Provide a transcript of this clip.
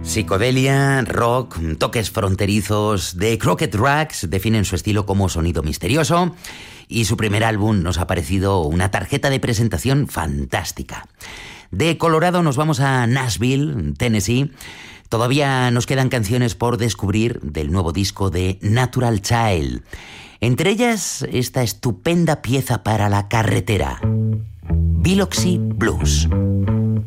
Psicodelia, rock, toques fronterizos. The Crooked Rags definen su estilo como sonido misterioso y su primer álbum nos ha parecido una tarjeta de presentación fantástica. De Colorado nos vamos a Nashville, Tennessee. Todavía nos quedan canciones por descubrir del nuevo disco de Natural Child. Entre ellas, esta estupenda pieza para la carretera, Biloxi Blues.